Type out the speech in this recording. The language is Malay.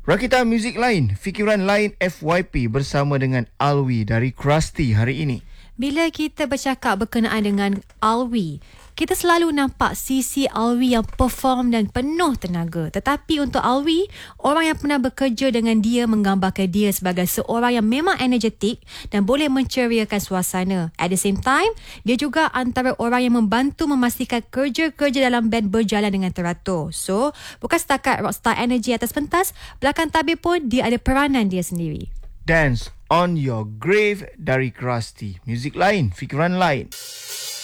Rakita muzik lain, fikiran lain FYP bersama dengan Alwi dari Krusty hari ini. Bila kita bercakap berkenaan dengan Alwi, kita selalu nampak sisi Alwi yang perform dan penuh tenaga. Tetapi untuk Alwi, orang yang pernah bekerja dengan dia menggambarkan dia sebagai seorang yang memang energetik dan boleh menceriakan suasana. At the same time, dia juga antara orang yang membantu memastikan kerja-kerja dalam band berjalan dengan teratur. So, bukan setakat rockstar energy atas pentas, belakang tabir pun dia ada peranan dia sendiri. Dance on Your Grave dari Krusty. Muzik lain, fikiran lain.